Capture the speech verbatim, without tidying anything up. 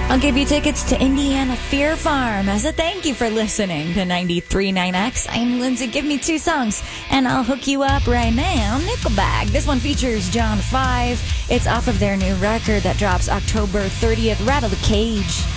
I'll give you tickets to Indiana Fear Farm as a thank you for listening to ninety-three point nine X. I'm Lindsay. Give me two songs, and I'll hook you up right now. Nickelback. This one features John five. It's off of their new record that drops October thirtieth, Rattle the Cage.